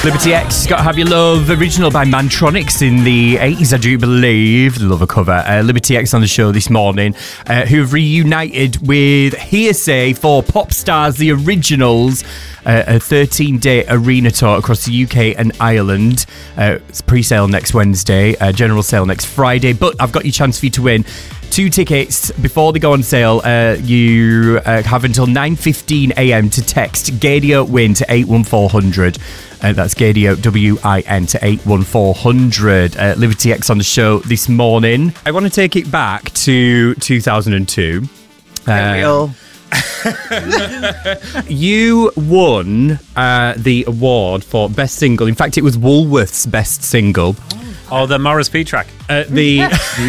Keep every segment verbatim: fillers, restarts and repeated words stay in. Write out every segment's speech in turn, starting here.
Liberty X, Gotta Have Your Love, original by Mantronics in the eighties, I do believe. Love a cover. Uh, Liberty X on the show this morning, uh, who have reunited with Hearsay for Pop Stars, the Originals, uh, a thirteen-day arena tour across the U K and Ireland. Uh, it's pre-sale next Wednesday, uh, general sale next Friday, but I've got your chance for you to win two tickets before they go on sale. Uh, you uh, have until nine fifteen a.m. to text Gadio WIN to eight one four hundred. Uh, that's Gadio W I N to eight one four hundred. Uh, Liberty X on the show this morning. I want to take it back to two thousand two. Uh, you won uh, the award for best single. In fact, it was Woolworth's best single. Oh, the Morris P track. Uh, the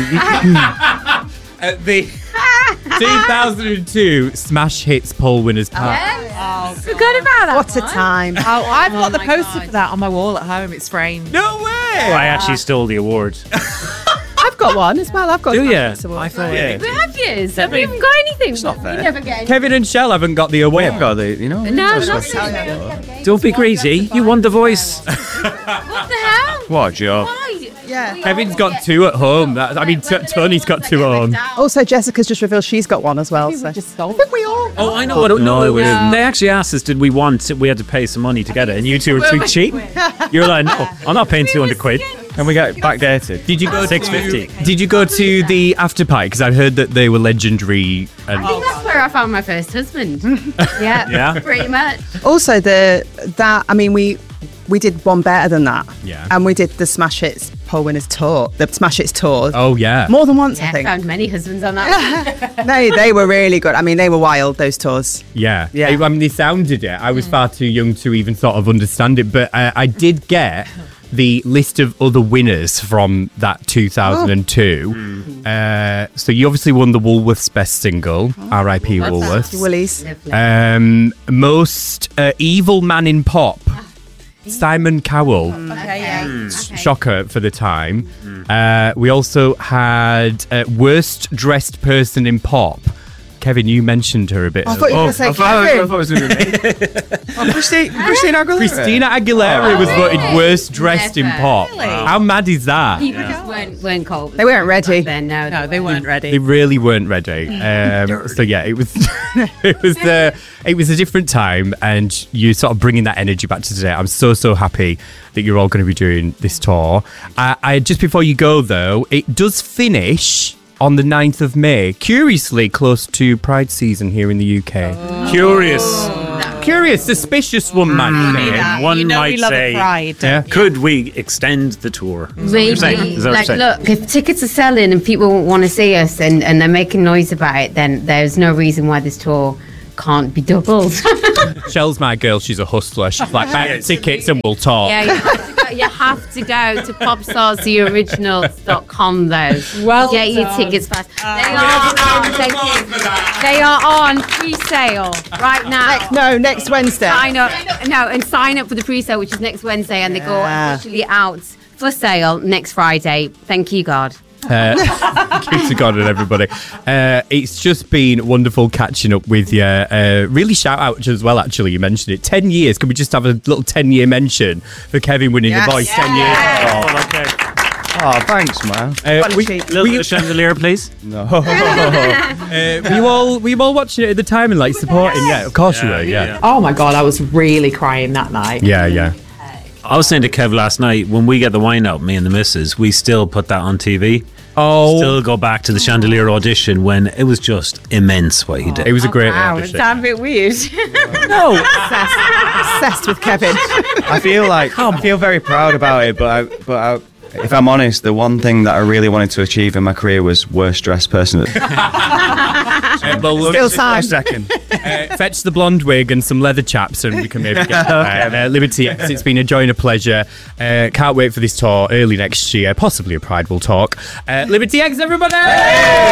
uh, the two thousand two Smash Hits poll winners pack. Yes. Oh, forgot about that. What a one. time. Oh, I've got Oh the my poster God. for that on my wall at home. It's framed. No way! I actually stole the award. I've got one as well. I've got Do a you? Smash Hits I thought Yeah. We have years. We haven't got anything. It's not fair. We never get anything. Kevin and Shell haven't got the award. We've got the, you know. No, not That's what- really. Don't be greedy. You won The Voice. What the hell? What a joke. Why? Yeah. We Kevin's all got get- two at home. That, I mean, t- Tony's got two at home. Also, Jessica's just revealed she's got one as well. So. Just stole I think we all. Oh, I know what. No, it was. They actually asked us, did we want? We had to pay some money to get it, and you two were too cheap. You're like, no, I'm not paying two hundred quid. And we get backdated. Did you go six to, fifty. Did you go to the after party? Because I've heard that they were legendary. And I think that's where I found my first husband. Yeah, Yeah? pretty much. Also, the that I mean, we we did one better than that. Yeah. And we did the Smash Hits poll winners tour. The Smash Hits tour. oh yeah, More than once, Yeah, I I think. found many husbands on that one. they they were really good. I mean, they were wild, those tours. yeah, Yeah. I mean, they sounded it. I was far too young to even sort of understand it, but uh, I did get the list of other winners from that two thousand two. Uh, so you obviously won the Woolworths best single, R I P Woolworths. Willies. Lovely. Um, most uh, evil man in pop, Simon Cowell. Okay, yeah. Shocker for the time. Uh, we also had uh, worst dressed person in pop. Kevin, you mentioned her a bit. I thought you were going to say I thought, I Kevin. thought it was going to be me. Oh, Christine, Christina Aguilera. Christina Aguilera was voted worst dressed in Never. pop. Really? How mad is that? People just weren't, weren't cold. They weren't ready. Then, no, No, they weren't They ready. really weren't ready. Um, so yeah, it was it was uh, it was a different time, and you sort of bringing that energy back to today. I'm so so happy that you're all going to be doing this tour. Uh, I just before you go though, it does finish on the ninth of May, curiously close to Pride season here in the U K. Curious. Curious, suspicious one might say. Yeah, One you know might we love say- a pride. Yeah. Could we extend the tour? Is that what Maybe, you're saying? Is that what like, you're saying? look, if tickets are selling and people want to see us and, and they're making noise about it, then there's no reason why this tour can't be doubled. Shell's my girl, she's a hustler. She's like, buy the tickets and we'll talk. Yeah, you have to go, you have to go to popstars the originals dot com though. Well Get your done. tickets fast. They are on, they, they are on pre-sale right now. No, next Wednesday. Sign up, no, and sign up for the pre-sale, which is next Wednesday, and they go Yeah. officially out for sale next Friday. Thank you, God. Uh, thank you to God and everybody. Uh, it's just been wonderful catching up with you. Uh, really shout out as well, actually, you mentioned it. ten years. Can we just have a little ten year mention for Kevin winning Yes. The Voice ten years ago? Oh, okay. Oh, thanks, man. Uh, What a we, cheat. Little we, bit of chandelier, please. No. uh, were you all were you all watching it at the time and like supporting? Yeah, of course you were. Yeah, Oh my God, I was really crying that night. yeah, yeah. I was saying to Kev last night, when we get the wine out, me and the missus, we still put that on T V. Oh, Still go back to the chandelier audition when it was just immense what he did. it was a great Wow, audition. it's a bit weird. No, Obsessed, obsessed with Kevin. I feel like I feel very proud about it, but I, but I, if I'm honest, the one thing that I really wanted to achieve in my career was worst dressed person. Uh, well, look, Still For a time. second. uh, fetch the blonde wig and some leather chaps, and we can maybe get there. Uh, Liberty X, it's been a joy and a pleasure. Uh, can't wait for this tour early next year, possibly a Pride, we'll talk. Uh, Liberty X, everybody!